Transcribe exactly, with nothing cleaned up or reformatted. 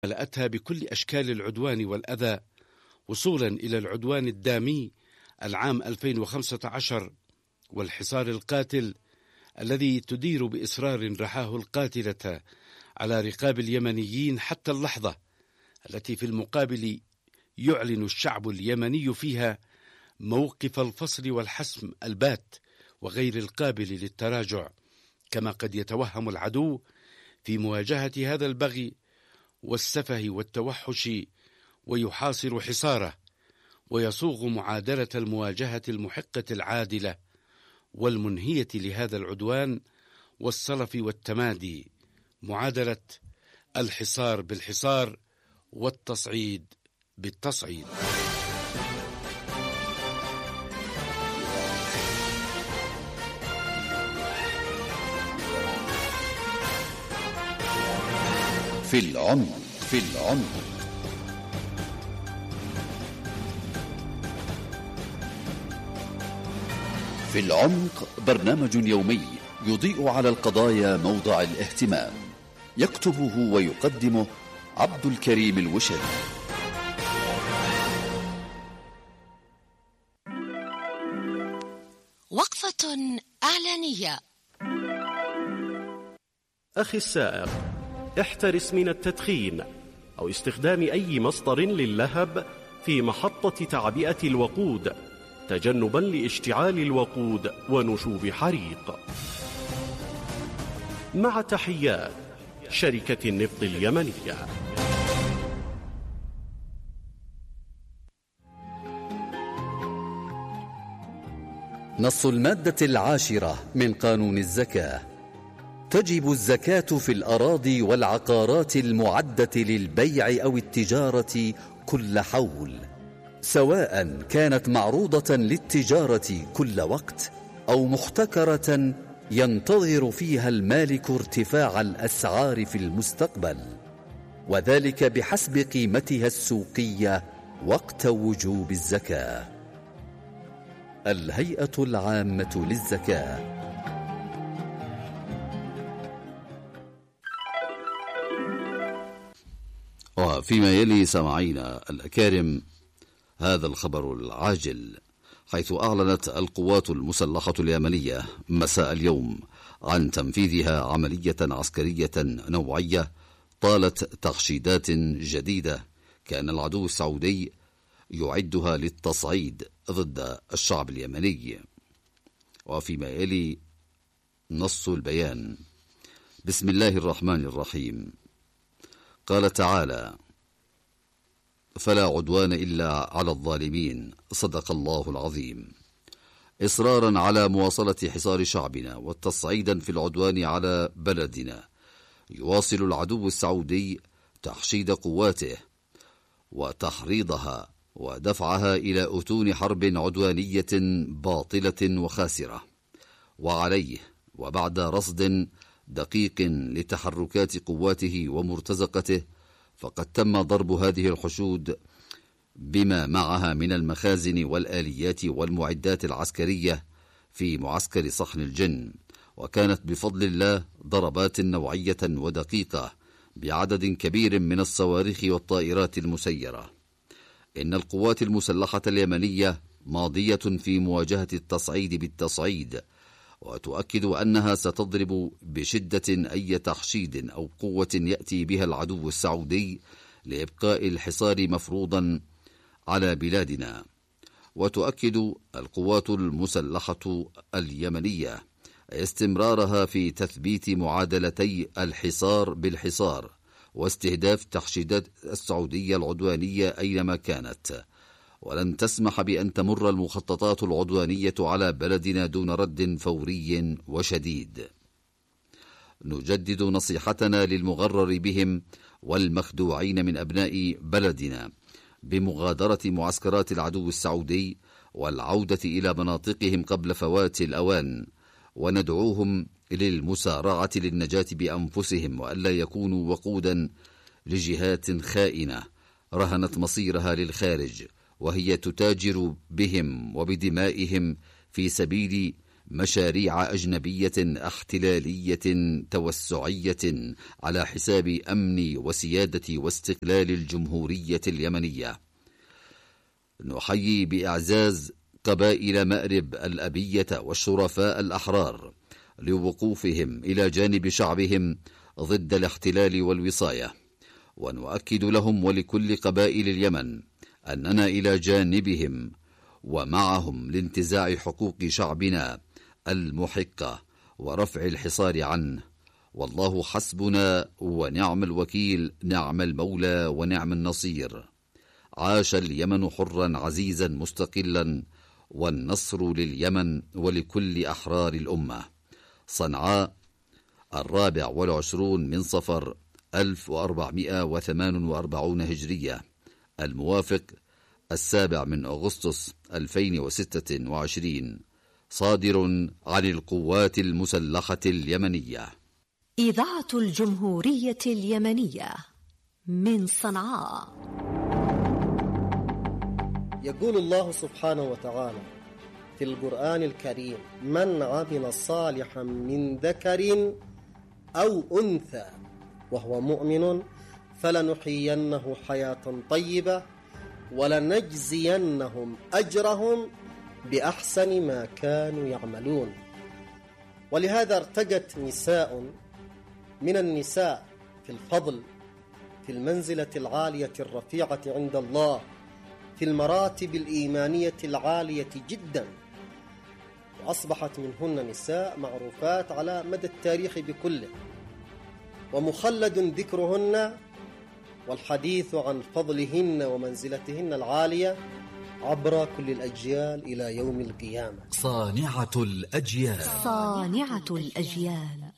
ملأتها بكل أشكال العدوان والأذى، وصولا إلى العدوان الدامي العام ألفين وخمسة عشر والحصار القاتل الذي تدير بإصرار رحاه القاتلة على رقاب اليمنيين حتى اللحظة التي في المقابل يعلن الشعب اليمني فيها موقف الفصل والحسم البات وغير القابل للتراجع، كما قد يتوهم العدو في مواجهة هذا البغي والسفه والتوحش ويحاصر حصاره ويصوغ معادلة المواجهة المحقة العادلة والمنهية لهذا العدوان والصلف والتمادي، معادلة الحصار بالحصار والتصعيد بالتصعيد. في العمق في العمق في العمق برنامج يومي يضيء على القضايا موضع الاهتمام، يكتبه ويقدمه عبد الكريم الوشري. وقفة إعلانية. أخي السائق، احترس من التدخين أو استخدام أي مصدر للهب في محطة تعبئة الوقود تجنبا لاشتعال الوقود ونشوب حريق. مع تحيات شركة النفط اليمنية. نص المادة العاشرة من قانون الزكاة: تجب الزكاة في الأراضي والعقارات المعدة للبيع أو التجارة كل حول، سواء كانت معروضة للتجارة كل وقت أو محتكرة ينتظر فيها المالك ارتفاع الأسعار في المستقبل، وذلك بحسب قيمتها السوقية وقت وجوب الزكاة. الهيئة العامة للزكاة. وفيما يلي سمعينا الأكارم هذا الخبر العاجل، حيث أعلنت القوات المسلحة اليمنية مساء اليوم عن تنفيذها عملية عسكرية نوعية طالت تخشيدات جديدة كان العدو السعودي يعدها للتصعيد ضد الشعب اليمني. وفيما يلي نص البيان: بسم الله الرحمن الرحيم. قال تعالى: فلا عدوان إلا على الظالمين، صدق الله العظيم. إصرارا على مواصلة حصار شعبنا والتصعيدا في العدوان على بلدنا، يواصل العدو السعودي تحشيد قواته وتحريضها ودفعها إلى أتون حرب عدوانية باطلة وخاسرة. وعليه وبعد رصد دقيق لتحركات قواته ومرتزقته، فقد تم ضرب هذه الحشود بما معها من المخازن والآليات والمعدات العسكرية في معسكر صحن الجن، وكانت بفضل الله ضربات نوعية ودقيقة بعدد كبير من الصواريخ والطائرات المسيرة. إن القوات المسلحة اليمنية ماضية في مواجهة التصعيد بالتصعيد، وتؤكد أنها ستضرب بشدة أي تحشيد أو قوة يأتي بها العدو السعودي لإبقاء الحصار مفروضا على بلادنا. وتؤكد القوات المسلحة اليمنية استمرارها في تثبيت معادلتي الحصار بالحصار واستهداف تحشيدات السعودية العدوانية أينما كانت، ولن تسمح بأن تمر المخططات العدوانية على بلدنا دون رد فوري وشديد. نجدد نصيحتنا للمغرر بهم والمخدوعين من أبناء بلدنا بمغادرة معسكرات العدو السعودي والعودة إلى مناطقهم قبل فوات الأوان، وندعوهم للمسارعة للنجاة بأنفسهم وألا يكونوا وقودا لجهات خائنة رهنت مصيرها للخارج، وهي تتاجر بهم وبدمائهم في سبيل مشاريع أجنبية احتلالية توسعية على حساب أمن وسيادة واستقلال الجمهورية اليمنية. نحيي بإعزاز قبائل مأرب الأبية والشرفاء الأحرار لوقوفهم إلى جانب شعبهم ضد الاحتلال والوصاية، ونؤكد لهم ولكل قبائل اليمن أننا إلى جانبهم ومعهم لانتزاع حقوق شعبنا المحقة ورفع الحصار عنه، والله حسبنا ونعم الوكيل، نعم المولى ونعم النصير. عاش اليمن حرا عزيزا مستقلا، والنصر لليمن ولكل أحرار الأمة. صنعاء، الرابع والعشرون من صفر ألف وأربعمائة وثمان وأربعين هجرية، الموافق السابع من أغسطس ألفين وستة وعشرين، صادر عن القوات المسلحة اليمنية. إذاعة الجمهورية اليمنية من صنعاء. يقول الله سبحانه وتعالى في القرآن الكريم: من عمل صالحا من ذكر أو أنثى وهو مؤمن فلنحيينه حياة طيبة ولنجزينهم أجرهم بأحسن ما كانوا يعملون. ولهذا ارتقت نساء من النساء في الفضل، في المنزلة العالية الرفيعة عند الله، في المراتب الإيمانية العالية جدا، وأصبحت منهن نساء معروفات على مدى التاريخ بكله، ومخلد ذكرهن والحديث عن فضلهن ومنزلتهن العالية عبر كل الأجيال إلى يوم القيامة. صانعة الأجيال، صانعة الأجيال.